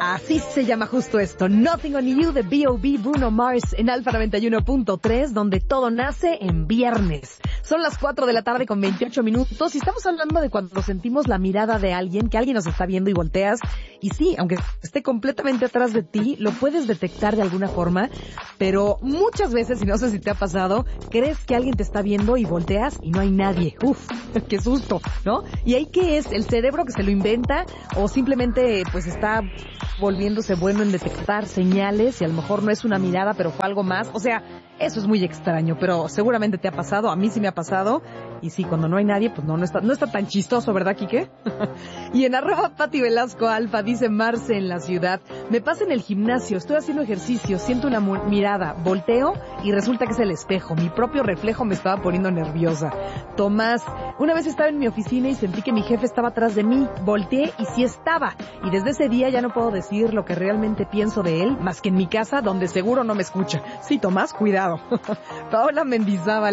Así se llama justo esto, Nothing on You de B.O.B. Bruno Mars en Alfa 91.3, donde todo nace en viernes. Son las 4 de la tarde con 28 minutos y estamos hablando de cuando sentimos la mirada de alguien, que alguien nos está viendo y volteas. Y sí, aunque esté completamente atrás de ti, lo puedes detectar de alguna forma, pero muchas veces, y no sé si te ha pasado, crees que alguien te está viendo y volteas y no hay nadie. Uf, qué susto, ¿no? ¿Y ahí qué es? ¿El cerebro que se lo inventa o simplemente pues está volviéndose bueno en detectar señales y a lo mejor no es una mirada pero fue algo más? O sea, eso es muy extraño, pero seguramente te ha pasado, a mí sí me ha pasado, y sí, cuando no hay nadie, pues no está tan chistoso, ¿verdad, Quique? Y en @Pati Velasco Alfa dice Marce en la ciudad, me pasa en el gimnasio, estoy haciendo ejercicio, siento una mirada, volteo y resulta que es el espejo, mi propio reflejo me estaba poniendo nerviosa. Tomás, una vez estaba en mi oficina y sentí que mi jefe estaba atrás de mí, volteé y sí estaba, y desde ese día ya no puedo decir lo que realmente pienso de él, más que en mi casa, donde seguro no me escucha. Sí, Tomás, cuidado. Paola Mendizábal